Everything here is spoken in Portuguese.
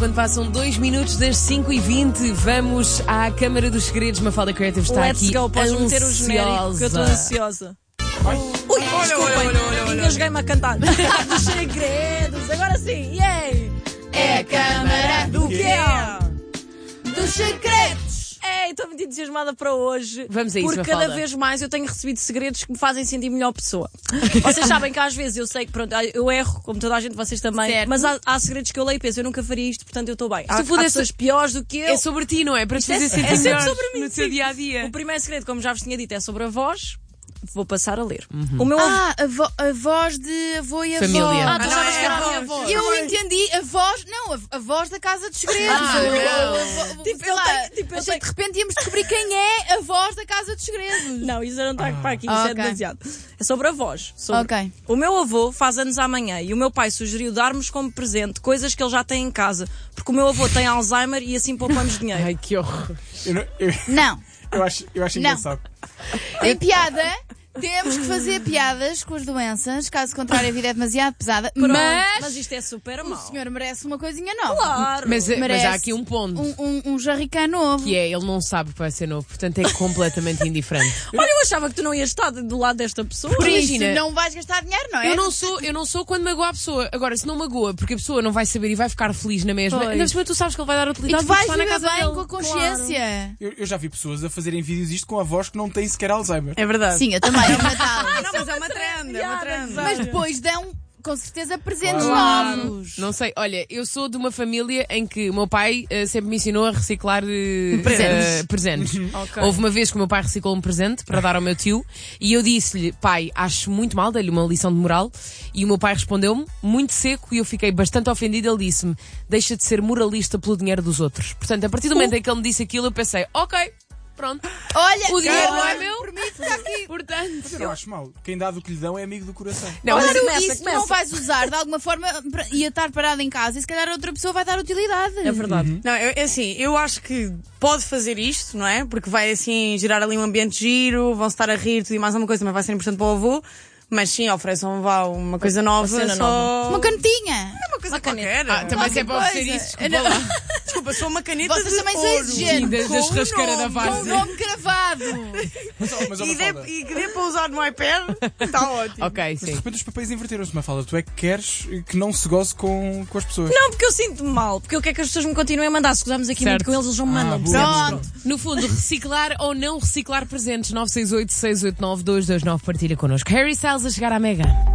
quando passam 2 minutos das 5h20. Vamos à Câmara dos Segredos. Mafalda Creative está Let's aqui go, podes meter o genérico, que eu estou ansiosa. Ui, desculpem, engasguei-me a cantar. Dos segredos, agora sim, yay! É a Câmara do quê? dos Secretos. Estou muito entusiasmada para hoje. Vamos a isso, porque Mafalda. cada vez mais eu tenho recebido segredos que me fazem sentir melhor pessoa. Vocês sabem que às vezes eu sei que pronto, eu erro, como toda a gente, vocês também. Certo. Mas há segredos que eu leio e penso, eu nunca faria isto, portanto eu estou bem. Há fuder, pessoas piores do que eu. É sobre ti, não é? Para te fazer sentir sempre melhor sobre mim, no teu sim. dia-a-dia. O primeiro segredo, como já vos tinha dito, é sobre a voz. Vou passar a ler. O meu avô. A voz de avô e avó. Família. Tu sabes que era a minha voz. Eu entendi a voz, não, a voz da Casa dos Segredos. Tipo, Sei lá, eu achei que de repente íamos descobrir quem é a voz da Casa dos Segredos. Não, isso não está para aqui, isso é ok. demasiado. É sobre a voz. Sobre... Ok. O meu avô faz anos amanhã e o meu pai sugeriu darmos como presente coisas que ele já tem em casa, porque o meu avô tem Alzheimer e assim poupamos dinheiro. Ai, que horror. Não, Eu acho Não. engraçado. tem piada. Temos que fazer piadas com as doenças, caso contrário a vida é demasiado pesada. Mas Mas isto é super o mau. senhor merece uma coisinha nova. Claro. Mas Merece há aqui um ponto. Um jarricã novo. Que é, ele não sabe que vai ser novo, portanto é completamente indiferente. Olha, eu achava que tu não ias estar do lado desta pessoa. Por Imagina. isso, não vais gastar dinheiro, não é? Eu não sou quando magoa a pessoa. Agora, se não magoa, porque a pessoa não vai saber e vai ficar feliz na mesma, Pois. ainda por cima tu sabes que ele vai dar E utilidade tu porque vais está na viver casa bem dele. com a consciência. Eu já vi pessoas a fazerem vídeos isto com avós que não têm sequer Alzheimer. É verdade. Sim, eu também. É um Natal. Não, mas é uma trend, é uma trend. Mas depois dão, com certeza, presentes Claro. novos. Não sei, olha, eu sou de uma família em que o meu pai sempre me ensinou a reciclar presentes. Ok. Houve uma vez que o meu pai reciclou um presente para dar ao meu tio e eu disse-lhe, pai, acho muito mal, dei-lhe uma lição de moral e o meu pai respondeu-me muito seco e eu fiquei bastante ofendida. Ele disse-me, deixa de ser moralista pelo dinheiro dos outros. Portanto, a partir do momento em que ele me disse aquilo, eu pensei, ok, pronto, Olha, o dinheiro não é eu meu, permito estar aqui. portanto... Eu não acho mal. Quem dá do que lhe dão é amigo do coração. Não, mas Claro, começa, isso tu começa. não vais usar de alguma forma ia estar parado em casa e se calhar outra pessoa vai dar utilidade. É verdade. Não, é assim, eu acho que pode fazer isto, não é? Porque vai assim gerar ali um ambiente giro, vão-se estar a rir, tudo e mais alguma coisa, mas vai ser importante para o avô. Mas sim, ofereçam vá uma coisa nova, cena só... nova. Uma canetinha. É uma coisa Uma caneta. qualquer. também se é para oferecer coisa. isso, desculpa lá. Desculpa, só uma caneta Vocês de também são ouro. exigentes. Da churrasqueira da Com o Várzea. nome gravado. Mas ó, E Mafalda, que dê para usar no iPad, está ótimo. Ok, mas de sim. repente os papéis inverteram-se, Mafalda. Tu é que queres que não se goze com as pessoas. Não, porque eu sinto-me mal. Porque eu quero que as pessoas me continuem a mandar. Se gozarmos aqui Certo. muito com eles, eles não me mandam. boa. percebes? Pronto. No fundo, reciclar ou não reciclar presentes. 968-689-229. Partilha connosco. Harry Styles a chegar à Mega.